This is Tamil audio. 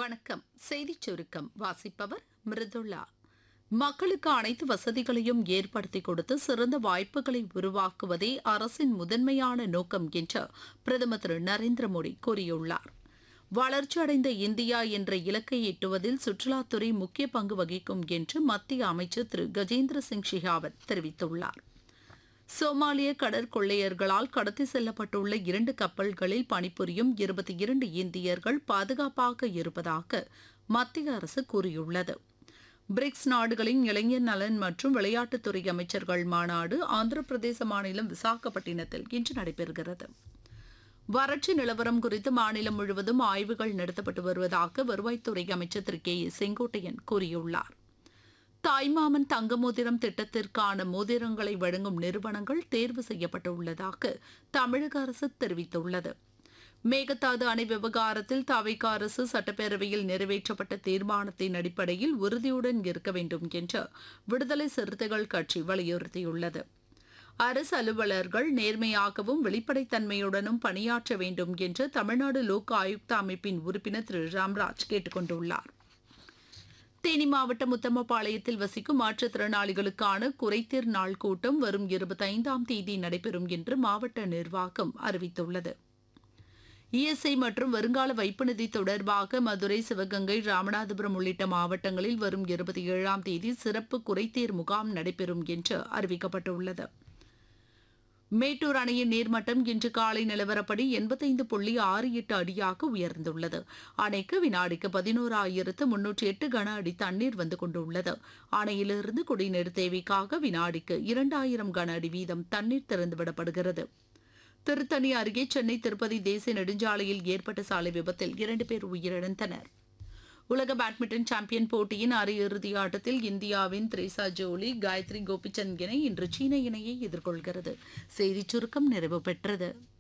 வணக்கம். செய்திச் சுருக்கம் வாசிப்பவர் மிருதுளா. மக்களுக்கு அனைத்து வசதிகளையும் ஏற்படுத்தி கொடுத்து சிறந்த வாய்ப்புகளை உருவாக்குவதே அரசின் முதன்மையான நோக்கம் என்று பிரதமர் திரு நரேந்திர மோடி கூறியுள்ளார். வளர்ச்சியடைந்த இந்தியா என்ற இலக்கை எட்டுவதில் சுற்றுலாத்துறை முக்கிய பங்கு வகிக்கும் என்று மத்திய அமைச்சர் திரு கஜேந்திர சிங் ஷெகாவத் தெரிவித்துள்ளார். சோமாலிய கடற்கொள்ளையர்களால் கடத்தி செல்லப்பட்டுள்ள 2 கப்பல்களில் பணிபுரியும் 22 இந்தியர்கள் பாதுகாப்பாக இருப்பதாக மத்திய அரசு கூறியுள்ளது. பிரிக்ஸ் நாடுகளின் இளைஞர் நலன் மற்றும் விளையாட்டுத்துறை அமைச்சர்கள் மாநாடு ஆந்திர பிரதேச மாநிலம் விசாகப்பட்டினத்தில் இன்று நடைபெறுகிறது. வறட்சி நிலவரம் குறித்து மாநிலம் முழுவதும் ஆய்வுகள் நடத்தப்பட்டு வருவதாக வருவாய்த்துறை அமைச்சர் திரு கே ஏ செங்கோட்டையன் கூறியுள்ளார். தாய்மாமன் தங்க மோதிரம் திட்டத்திற்கான மோதிரங்களை வழங்கும் நிறுவனங்கள் தேர்வு செய்யப்பட்டுள்ளதாக தமிழக அரசு தெரிவித்துள்ளது. மேகதாது அணை விவகாரத்தில் தவிக அரசு சட்டப்பேரவையில் நிறைவேற்றப்பட்ட தீர்மானத்தின் அடிப்படையில் உறுதியுடன் இருக்க வேண்டும் என்று விடுதலை சிறுத்தைகள் கட்சி வலியுறுத்தியுள்ளது. அரசு அலுவலர்கள் நேர்மையாகவும் வெளிப்படைத்தன்மையுடனும் பணியாற்ற வேண்டும் என்று தமிழ்நாடு லோக் ஆயுக்தா அமைப்பின் உறுப்பினர் திரு ராம்ராஜ் கேட்டுக் கொண்டுள்ளார். தேனி மாவட்டம் உத்தமபாளையத்தில் வசிக்கும் மாற்றுத்திறனாளிகளுக்கான குறைதீர் நாள் கூட்டம் வரும் 25ஆம் தேதி நடைபெறும் என்று மாவட்ட நிர்வாகம் அறிவித்துள்ளது. இஎஸ்ஐ மற்றும் வருங்கால வைப்பு நிதி தொடர்பாக மதுரை, சிவகங்கை, ராமநாதபுரம் உள்ளிட்ட மாவட்டங்களில் வரும் 27ஆம் தேதி சிறப்பு குறைதீர் முகாம் நடைபெறும் என்று அறிவிக்கப்பட்டுள்ளது. மேட்டூர் அணையின் நீர்மட்டம் இன்று காலை நிலவரப்படி 85.68 அடியாக உயர்ந்துள்ளது. அணைக்கு வினாடிக்கு 11,308 கன அடி தண்ணீர் வந்து கொண்டுள்ளது. அணையிலிருந்து குடிநீர் தேவைக்காக வினாடிக்கு 2,000 கன அடி வீதம் தண்ணீர் திறந்துவிடப்படுகிறது. திருத்தணி அருகே சென்னை திருப்பதி தேசிய நெடுஞ்சாலையில் ஏற்பட்ட சாலை விபத்தில் 2 பேர் உயிரிழந்தனர். உலக பேட்மிண்டன் சாம்பியன் போட்டியின் அரையிறுதி ஆட்டத்தில் இந்தியாவின் த்ரேசா ஜோலி, காயத்ரி கோபிச்சந்த் இணை இன்று சீன இணையை எதிர்கொள்கிறது. செய்திச் சுருக்கம் நிறைவு பெற்றது.